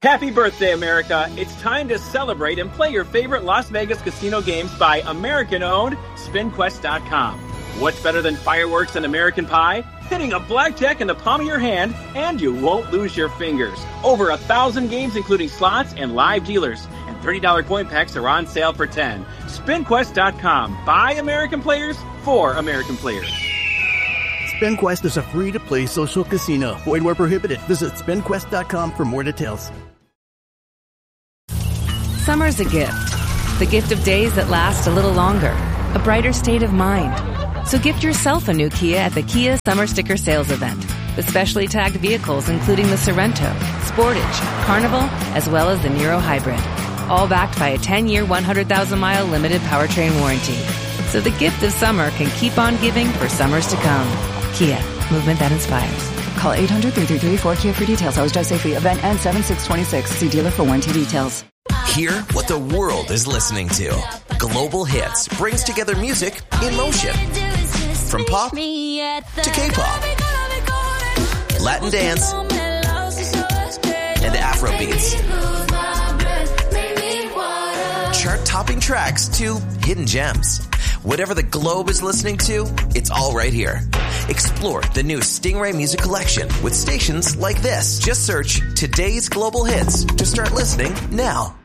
Happy birthday, America. It's time to celebrate and play your favorite Las Vegas casino games by American-owned SpinQuest.com. What's better than fireworks and American Pie? Hitting a blackjack in the palm of your hand, and you won't lose your fingers. Over 1,000 games, including slots and live dealers. And $30 coin packs are on sale for $10. SpinQuest.com. By American players, for American players. SpinQuest is a free-to-play social casino. Void where prohibited. Visit SpinQuest.com for more details. Summer's a gift. The gift of days that last a little longer. A brighter state of mind. So gift yourself a new Kia at the Kia Summer Sticker Sales Event. With specially tagged vehicles including the Sorrento, Sportage, Carnival, as well as the Niro Hybrid. All backed by a 10-year, 100,000-mile limited powertrain warranty. So the gift of summer can keep on giving for summers to come. Kia, movement that inspires. Call 800-333-4KIA for details. Always drive safely. Event ends 7/6/26. See dealer for warranty details. Hear what the world is listening to. Global Hits brings together music in motion. From pop to K-pop, Latin dance, and Afro beats. Chart-topping tracks to hidden gems. Whatever the globe is listening to, it's all right here. Explore the new Stingray Music Collection with stations like this. Just search Today's Global Hits to start listening now.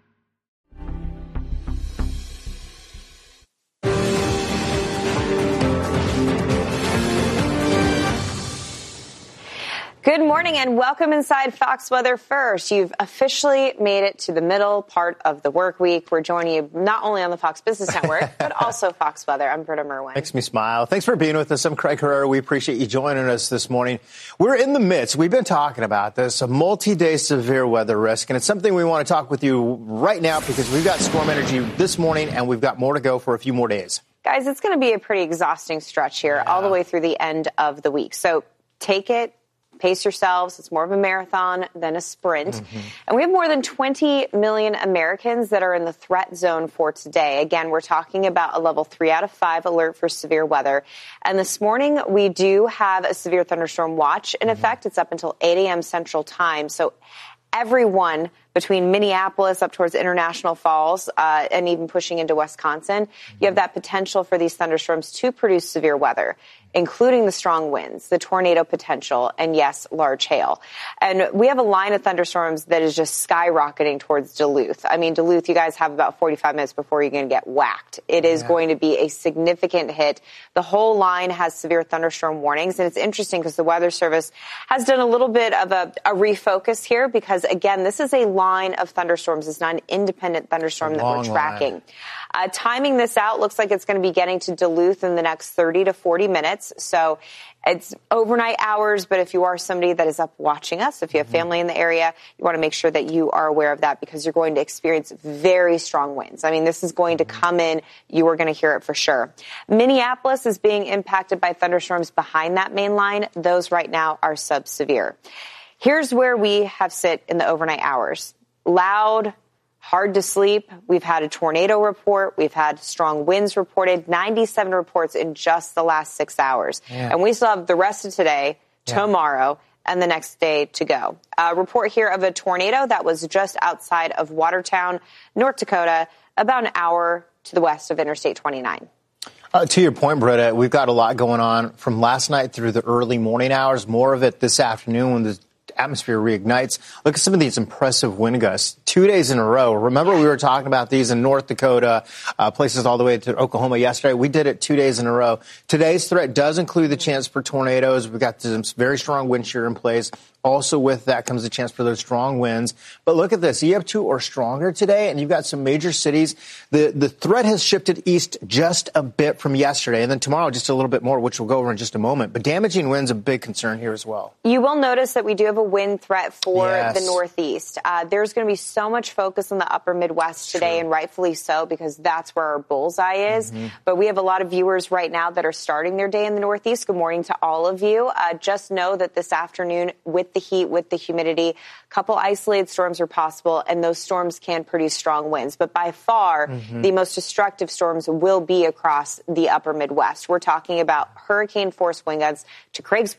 Good morning and welcome inside Fox Weather First. You've officially made it to the middle part of the work week. We're joining you not only on the Fox Business Network, but also Fox Weather. I'm Britta Merwin. Makes me smile. Thanks for being with us. I'm Craig Herrera. We appreciate you joining us this morning. We're in the midst. We've been talking about this, a multi-day severe weather risk, and it's something we want to talk with you right now because we've got storm energy this morning and we've got more to go for a few more days. Guys, it's going to be a pretty exhausting stretch here all the way through the end of the week. So take it. Pace yourselves. It's more of a marathon than a sprint. Mm-hmm. And we have more than 20 million Americans that are in the threat zone for today. Again, we're talking about a level 3 out of 5 alert for severe weather. And this morning, we do have a severe thunderstorm watch. In effect, it's up until 8 a.m. Central Time. So everyone between Minneapolis up towards International Falls and even pushing into Wisconsin, you have that potential for these thunderstorms to produce severe weather, including the strong winds, the tornado potential, and yes, large hail. And we have a line of thunderstorms that is just skyrocketing towards Duluth. I mean, Duluth, you guys have about 45 minutes before you're going to get whacked. It is going to be a significant hit. The whole line has severe thunderstorm warnings. And it's interesting because the Weather Service has done a little bit of a refocus here because, again, this is a line of thunderstorms. It's not an independent thunderstorm that we're tracking. Timing this out looks like it's going to be getting to Duluth in the next 30 to 40 minutes. So it's overnight hours, but if you are somebody that is up watching us, if you have family in the area, you want to make sure that you are aware of that because you're going to experience very strong winds. I mean, this is going to come in. You are going to hear it for sure. Minneapolis is being impacted by thunderstorms behind that main line. Those right now are sub-severe. Here's where we have sit in the overnight hours. Loud, hard to sleep. We've had a tornado report. We've had strong winds reported, 97 reports in just the last 6 hours. Yeah. And we still have the rest of today, tomorrow, and the next day to go. A report here of a tornado that was just outside of Watertown, North Dakota, about an hour to the west of Interstate 29. To your point, Britta, we've got a lot going on from last night through the early morning hours, more of it this afternoon when the atmosphere reignites. Look at some of these impressive wind gusts. 2 days in a row. Remember, we were talking about these in North Dakota, places all the way to Oklahoma yesterday. We did it 2 days in a row. Today's threat does include the chance for tornadoes. We've got some very strong wind shear in place. Also with that comes the chance for those strong winds. But look at this. EF2 or stronger today, and you've got some major cities. The threat has shifted east just a bit from yesterday, and then tomorrow just a little bit more, which we'll go over in just a moment. But damaging winds a big concern here as well. You will notice that we do have a wind threat for the Northeast. There's going to be so much focus on the upper Midwest today, and rightfully so, because that's where our bullseye is. But we have a lot of viewers right now that are starting their day in the Northeast. Good morning to all of you. Just know that this afternoon, with the heat, with the humidity, a couple isolated storms are possible, and those storms can produce strong winds. But by far, the most destructive storms will be across the upper Midwest. We're talking about hurricane-force wind gusts, to Craig's point,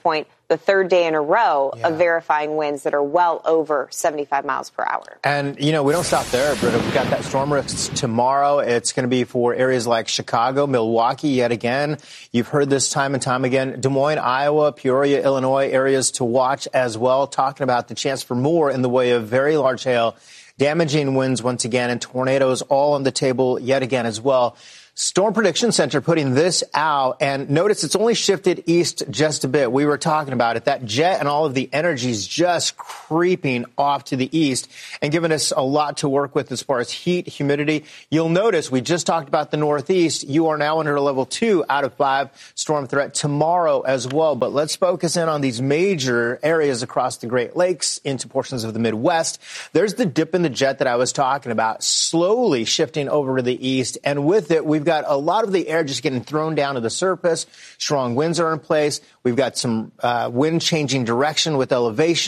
the third day in a row of verifying winds that are well over 75 miles per hour. And, we don't stop there, Britta. We've got that storm risk tomorrow. It's going to be for areas like Chicago, Milwaukee, yet again. You've heard this time and time again. Des Moines, Iowa, Peoria, Illinois, areas to watch as well. Talking about the chance for more in the way of very large hail, damaging winds once again, and tornadoes all on the table yet again as well. Storm Prediction Center putting this out, and notice it's only shifted east just a bit. We were talking about it. That jet and all of the energy is just creeping off to the east and giving us a lot to work with as far as heat, humidity. You'll notice we just talked about the Northeast. You are now under a level 2 out of 5 storm threat tomorrow as well. But let's focus in on these major areas across the Great Lakes into portions of the Midwest. There's the dip in the jet that I was talking about, slowly shifting over to the east. And with it, we've got a lot of the air just getting thrown down to the surface. Strong winds are in place. We've got some wind changing direction with elevation.